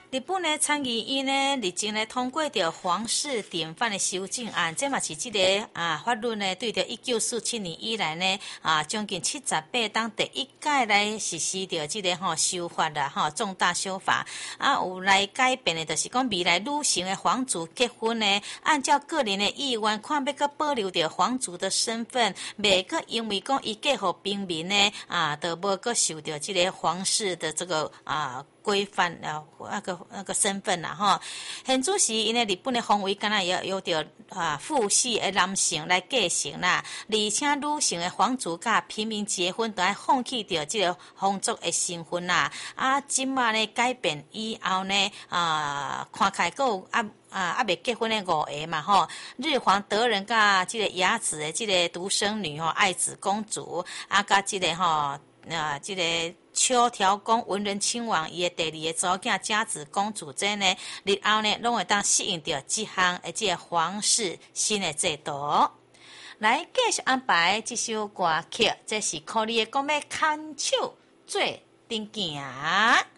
日本的参议院呢，日前呢通过着皇室典范的修正案，这嘛是这个法律呢，对着1947年以来呢将近78当第一届来实施着这个修法啦重大修法有来改变的，就是讲未来女性的皇族结婚呢，按照个人的意愿，看要个保留着皇族的身份，袂个因为讲伊嫁互平民呢都无个受到这个皇室的这个规范那个身份啦吼，现主时因为日本的皇位敢若也有着父系的男性来继承啦，而且女性的皇族甲平民结婚都要放弃掉这个皇族的身份啦。即马呢改变以后呢看起来还有未结婚的5个嘛吼，日皇德仁甲这个雅子的这个独生女爱子公主甲这个这个秋条公文仁亲王伊的第2个祖囝佳子公主这呢，日后呢拢会当适应着这项的这个皇室新的制度。来继续安排这首歌曲，这是靠你的讲要牵手做阵行。